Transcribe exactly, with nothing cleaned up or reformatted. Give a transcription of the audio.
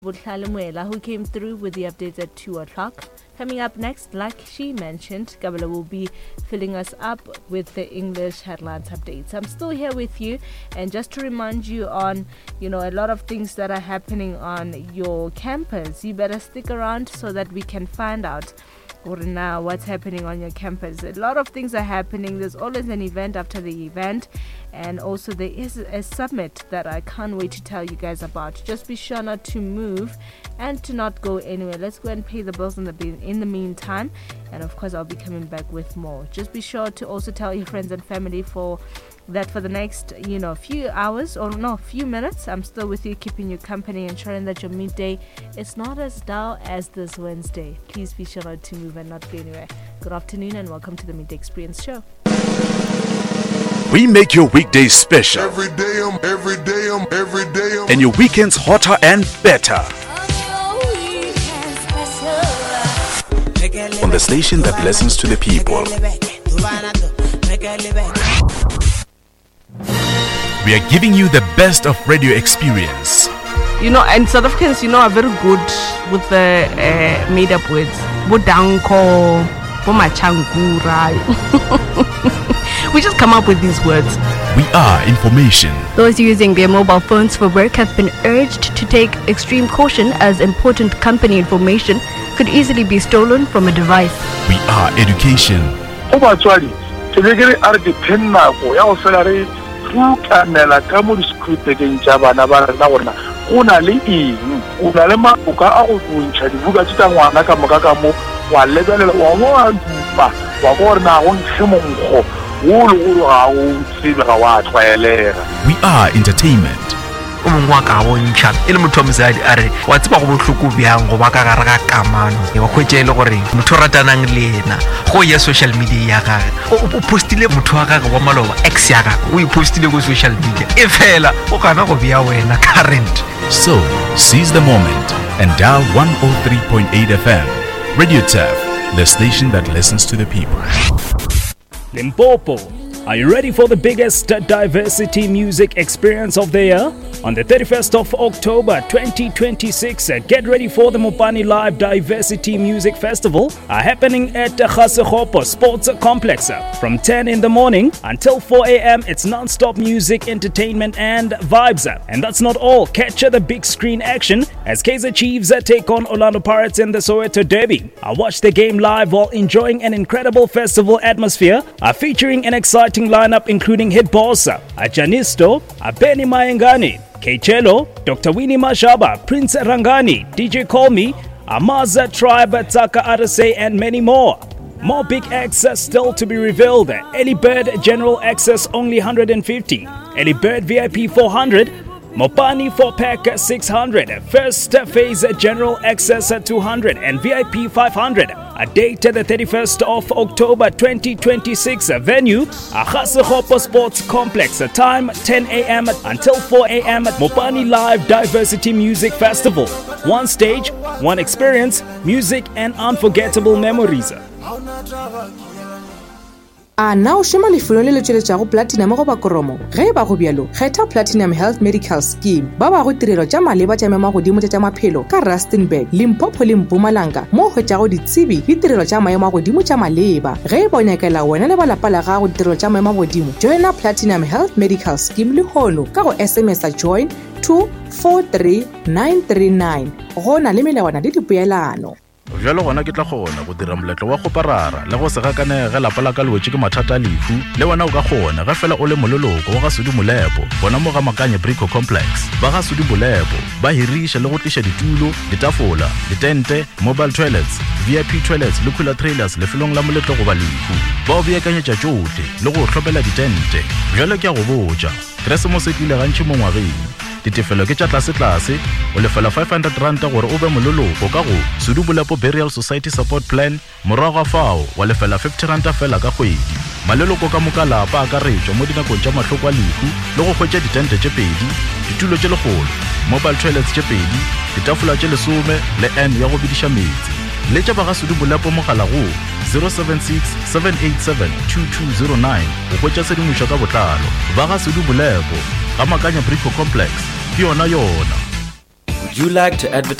Butlale Muela, who came through with the updates at two o'clock. Coming up next, like she mentioned, Kabala will be filling us up with the English headlines updates. I'm still here with you, and just to remind you on, you know, a lot of things that are happening on your campus. You better stick around so that we can find out or now what's happening on your campus. A lot of things are happening. There's always an event after the event, and also there is a summit that I can't wait to tell you guys about. Just be sure not to move and to not go anywhere. Let's go and pay the bills in the in the meantime, and of course I'll be coming back with more. Just be sure to also tell your friends and family for that for the next, you know, few hours or no, few minutes. I'm still with you, keeping you company, ensuring that your midday is not as dull as this Wednesday. Please be sure not to move and not go anywhere. Good afternoon and welcome to the Midday Experience Show. We make your weekdays special. Every day, um, every day, um, every day, um. And your weekends hotter and better. On the station that listens to the people. We are giving you the best of radio experience. You know, and South Africans, you know, are very good with the uh, made-up words. Bodanko, bomachangura. We just come up with these words. We are information. Those using their mobile phones for work have been urged to take extreme caution, as important company information could easily be stolen from a device. We are education. Fukanela ka mo diskripteng tsa bana ba rena bona ona le eng ona le maboka a go tsontšha dibuka tsa ngwana ka moka ka mo wa lebelela wa mo a dupa wa go rena go ntshimonkgo wo le go ga o tsebe ga wa tshwaelega. We are entertainment. O mongwa ka bontšha e le motho mosadi a re wa tseba go bohloko bjang go ba ka gare ga kamano e go khwetse le gore motho ratanang le ena go ya social media ya gagwe o postile motho wa gagwe wa maloba ex ya gagwe o e postile go social media e fela o kana go bia wena current. So seize the moment and dial one oh three point eight F M. Radio T A F, the station that listens to the people. Limpopo, are you ready for the biggest diversity music experience of the year? On the thirty-first of October twenty twenty-six, get ready for the Mopani Live Diversity Music Festival uh, happening at the Khasekgopo Sports Complex. From ten in the morning until four a.m. It's non-stop music, entertainment and vibes. And that's not all. Catch the big screen action as Kaizer Chiefs take on Orlando Pirates in the Soweto Derby. I watch the game live while enjoying an incredible festival atmosphere uh, featuring an exciting lineup including Hit Boss, Ajanisto, Benny Mayengani, Kechelo, Doctor Winnie Mashaba, Prince Rangani, D J Call Me, Amaza Tribe, Taka Arase, and many more. More big acts still to be revealed. Early Bird General Access only one hundred fifty, Early Bird V I P four hundred, Mopani four pack six hundred, First Phase General Access two hundred, and V I P five hundred. A date the thirty-first of October twenty twenty-six. Venue Khasekgopo Sports Complex. Time ten a.m. until four a.m. Mopani Live Diversity Music Festival. One stage, one experience, music and unforgettable memories. A now shema lefelo le le tšweletšago platinum go ba koromo ge ba go bjalo kgetha Platinum Health Medical Scheme ba ba go tirelo tša maleba tša mema godimo tša maphelo ka Rustenburg, Limpopo le Mpumalanga mo hwetšago ditsebi le tirelo tša maemo a godimo tša maleba ge ba nyakela wena le balapa la gago tirelo tša maemo a godimo joina Platinum Health Medical Scheme le hono ka go S M S a join two four three nine three nine go na le melawana le dipeelano. Jalo gona ke tla gona go dira moletlo wa go parara le go se gakane ge lapa la ka le wetse ke mathata a lefu le wena o ka gona ga fela o le mololoko wa ga Sudi Molepo bona mo ga Makanye Brico Complex ba ga Sudi Molepo ba hirisha le go tlisha ditulo, ditafola, ditente, mobile toilets, V I P toilets le cooler trailers le felong la moletlo go ba lefu ba o beakanyetša tšohle le go hlopela ditente. Jalo ke a go botša Christmas e tlile gantši mo ngwageng ditefelo ke tša tlase-tlase o lefela five hundred rand gore o be mololoko ka go Sudi Molepo Burial Society Support Plan. Morago fao wa lefela fifty rand fela ka kgwedi. Maleloko ka moka lapa a ka retšwa mo dinakong tša mahloko a lefu le go hwetša ditente tše pedi, ditulo tše legolo, mobile toilets tše pedi, ditafola tše lesome le N ya go bediša metsi. Le tša ba ga Sudi Molepo mogala go zero seven six seven eight seven two two zero nine go hwetša sedimošo ka botlalo. Ba ga Sudi Molepo ga Makanye Brico Complex ke yona yona. Would you like to advertise